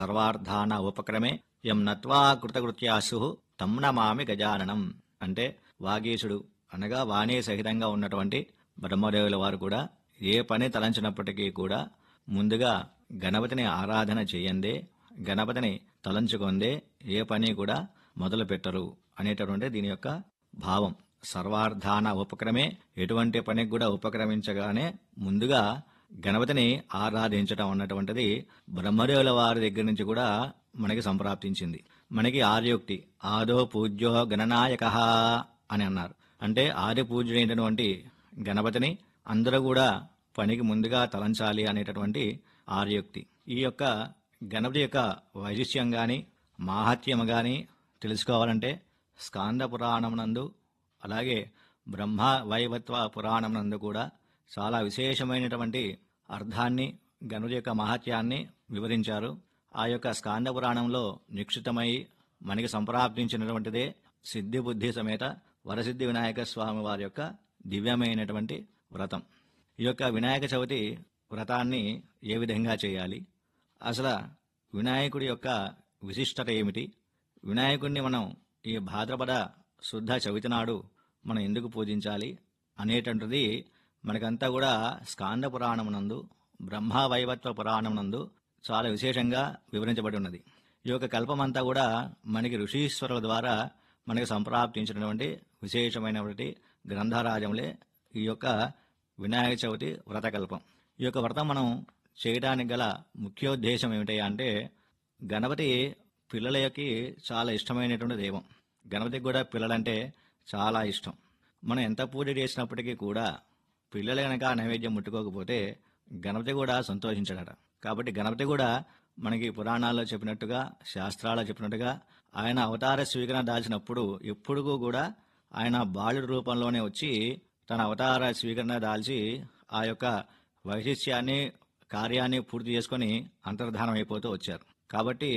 సర్వార్థాన ఉపక్రమే యం నత్వా కృతకృత్యాసు తం నమామి గజాననం. అంటే వాగీశుడు అనగా వాణి సహితంగా ఉన్నటువంటి బ్రహ్మదేవుల వారు కూడా ఏ పని తలంచినప్పటికీ కూడా ముందుగా గణపతిని ఆరాధన చేయందే, గణపతిని తలంచుకొందే ఏ పని కూడా మొదలు పెట్టరు అనేటటువంటి దీని యొక్క భావం. సర్వార్థాన ఉపక్రమే, ఎటువంటి పనికి కూడా ఉపక్రమించగానే ముందుగా గణపతిని ఆరాధించటం అన్నటువంటిది బ్రహ్మదేవుల వారి దగ్గర నుంచి కూడా మనకి సంప్రాప్తించింది. మనకి ఆర్యోక్తి ఆదో పూజ్యో గణనాయక అని అన్నారు. అంటే ఆది పూజ్యుడైనటువంటి గణపతిని అందరూ కూడా పనికి ముందుగా తలంచాలి అనేటటువంటి ఆర్యోక్తి. ఈ యొక్క గణపతి యొక్క వైశిష్ట్యం గాని మాహాత్మ్యం గాని తెలుసుకోవాలంటే స్కాంద పురాణం నందు అలాగే బ్రహ్మ వైవత్వ పురాణం నందు కూడా చాలా విశేషమైనటువంటి అర్థాన్ని గణపతి యొక్క మహత్యాన్ని వివరించారు. ఆ యొక్క స్కాంద పురాణంలో నిక్షితమై మనకి సంప్రాప్తించినటువంటిదే సిద్ధి బుద్ధి సమేత వరసిద్ధి వినాయక స్వామి వారి యొక్క దివ్యమైనటువంటి వ్రతం. ఈ యొక్క వినాయక చవితి వ్రతాన్ని ఏ విధంగా చేయాలి, అసలు వినాయకుడి యొక్క విశిష్టత ఏమిటి, వినాయకుడిని మనం ఈ భాద్రపద శుద్ధ చవితి నాడు మనం ఎందుకు పూజించాలి అనేటువంటిది మనకంతా కూడా స్కాంద పురాణమునందు బ్రహ్మ వైవత్వ పురాణమునందు చాలా విశేషంగా వివరించబడి ఉన్నది. ఈ యొక్క కల్పమంతా కూడా మనకి ఋషీశ్వరుల ద్వారా మనకి సంప్రాప్తించినటువంటి విశేషమైనటువంటి గ్రంథరాజములే ఈ యొక్క వినాయక చవితి వ్రతకల్పం. ఈ యొక్క వ్రతం మనం చేయడానికి గల ముఖ్యోద్దేశం ఏమిటి అంటే గణపతి పిల్లలకి చాలా ఇష్టమైనటువంటి దైవం. గణపతికి కూడా పిల్లలంటే చాలా ఇష్టం. మనం ఎంత పూజ చేసినప్పటికీ కూడా పిల్లలు కనుక నైవేద్యం ముట్టుకోకపోతే గణపతి కూడా సంతోషించడట. కాబట్టి గణపతి కూడా మనకి పురాణాల్లో చెప్పినట్టుగా శాస్త్రాల్లో చెప్పినట్టుగా ఆయన అవతార స్వీకరణ దాల్చినప్పుడు ఎప్పుడు కూడా ఆయన బాలుడి రూపంలోనే వచ్చి తన అవతార స్వీకరణ దాల్చి ఆ యొక్క వైశిష్ట్యాన్ని కార్యాన్ని పూర్తి చేసుకుని అంతర్ధానం అయిపోతూ వచ్చారు. కాబట్టి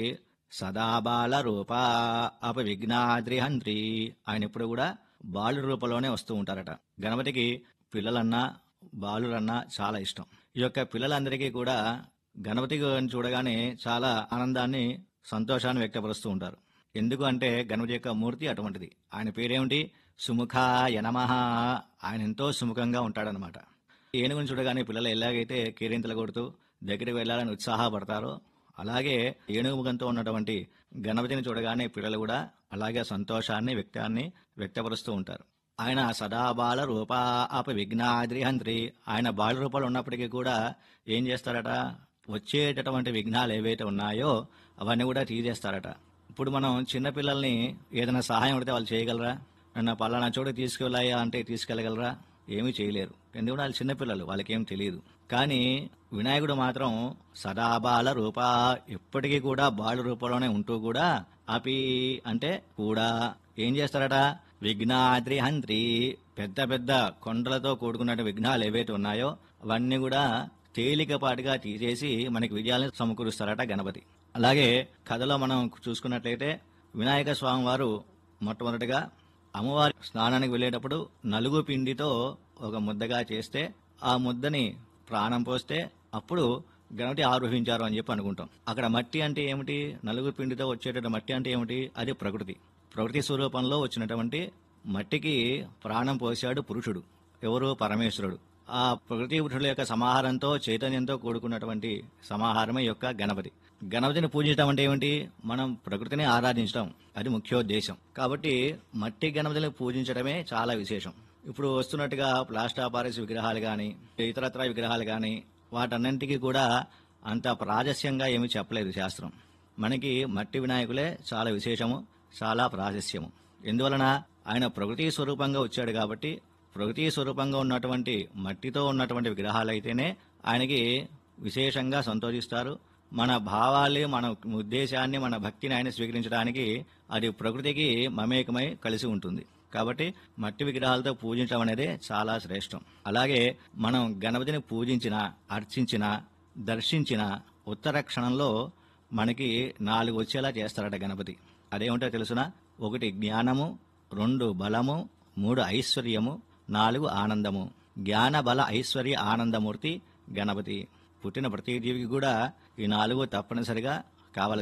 సదాబాల రూప అపవిఘ్నాద్రిహంత్రి, ఆయన ఎప్పుడు కూడా బాలుడి రూపంలోనే వస్తూ ఉంటారట. గణపతికి పిల్లలన్నా బాలురన్నా చాలా ఇష్టం. ఈ యొక్క పిల్లలందరికీ కూడా గణపతి చూడగానే చాలా ఆనందాన్ని సంతోషాన్ని వ్యక్తపరుస్తూ ఉంటారు. ఎందుకు అంటే గణపతి యొక్క మూర్తి అటువంటిది. ఆయన పేరేమిటి? సుముఖాయ నమః. ఆయన ఎంతో సుముఖంగా ఉంటాడనమాట. ఏనుగుని చూడగానే పిల్లలు ఎలాగైతే కేరింతలు కొడుతూ దగ్గరికి వెళ్లాలని ఉత్సాహపడతారో అలాగే ఏనుగు ముఖంతో ఉన్నటువంటి గణపతిని చూడగానే పిల్లలు కూడా అలాగే సంతోషాన్ని వ్యక్తపరుస్తూ ఉంటారు. ఆయన సదాబాల రూపా అపవిఘ్నాద్రిహంత్రి. ఆయన బాల రూపాలు ఉన్నప్పటికీ కూడా ఏం చేస్తారట, వచ్చేటటువంటి విఘ్నాలు ఏవైతే ఉన్నాయో అవన్నీ కూడా తీసేస్తారట. ఇప్పుడు మనం చిన్నపిల్లల్ని ఏదైనా సహాయం అడితే వాళ్ళు చేయగలరా? నన్ను పలానా చోటు తీసుకెళ్ళాయా అంటే తీసుకెళ్ళగలరా? ఏమీ చేయలేరు. ఎందుకంటే వాళ్ళు చిన్నపిల్లలు, వాళ్ళకేం తెలియదు. కానీ వినాయకుడు మాత్రం సదాబాల రూప, ఎప్పటికీ కూడా బాల రూపంలోనే ఉంటూ కూడా అపి అంటే కూడా ఏం చేస్తారట, విఘ్నాద్రిహంత్రి. పెద్ద పెద్ద కొండలతో కూడుకున్న విఘ్నాలు ఏవైతే ఉన్నాయో అవన్నీ కూడా తేలికపాటిగా తీసేసి మనకి విజయాలను సమకూరుస్తారట గణపతి. అలాగే కథలో మనం చూసుకున్నట్లయితే వినాయక స్వామి వారు మొట్టమొదటిగా అమ్మవారి స్నానానికి వెళ్ళేటప్పుడు నలుగు పిండితో ఒక ముద్దగా చేస్తే ఆ ముద్దని ప్రాణం పోస్తే అప్పుడు గణపతి ఆరోహించారు అని చెప్పి అనుకుంటాం. అక్కడ మట్టి అంటే ఏమిటి? నలుగు పిండితో వచ్చేటటువంటి మట్టి అంటే ఏమిటి? అది ప్రకృతి స్వరూపంలో వచ్చినటువంటి మట్టికి ప్రాణం పోసాడు పురుషుడు. ఎవరు? పరమేశ్వరుడు. ఆ ప్రకృతి పురుషుల యొక్క సమాహారంతో చైతన్యంతో కూడుకున్నటువంటి సమాహారమే యొక్క గణపతి. గణపతిని పూజించడం అంటే ఏమిటి? మనం ప్రకృతిని ఆరాధించడం, అది ముఖ్యోద్దేశం. కాబట్టి మట్టి గణపతిని పూజించడమే చాలా విశేషం. ఇప్పుడు వస్తున్నట్టుగా ప్లాస్టర్ ఆఫ్ పారిస్ విగ్రహాలు కానీ ఇతరత్ర విగ్రహాలు కానీ వాటన్నింటికి కూడా అంత ప్రాశస్యంగా ఏమీ చెప్పలేదు శాస్త్రం. మనకి మట్టి వినాయకులే చాలా విశేషము, చాలా ప్రాశస్యము. ఎందువలన? ఆయన ప్రకృతి స్వరూపంగా వచ్చాడు కాబట్టి ప్రకృతి స్వరూపంగా ఉన్నటువంటి మట్టితో ఉన్నటువంటి విగ్రహాలైతేనే ఆయనకి విశేషంగా సంతోషిస్తారు. మన భావాలు, మన ఉద్దేశాన్ని, మన భక్తిని ఆయన స్వీకరించడానికి అది ప్రకృతికి మమేకమై కలిసి ఉంటుంది. కాబట్టి మట్టి విగ్రహాలతో పూజించడం అనేది చాలా శ్రేష్టం. అలాగే మనం గణపతిని పూజించిన, అర్చించిన, దర్శించిన ఉత్తర క్షణంలో మనకి 4 వచ్చేలా చేస్తారట గణపతి. అదేమిటో తెలుసునా? 1 జ్ఞానము, 2 బలము, 3 ఐశ్వర్యము, 4 ఆనందము. జ్ఞాన బల ఐశ్వర్య ఆనందమూర్తి గణపతి. పుట్టిన ప్రతి జీవికి కూడా ఈ 4 తప్పనిసరిగా కావాలి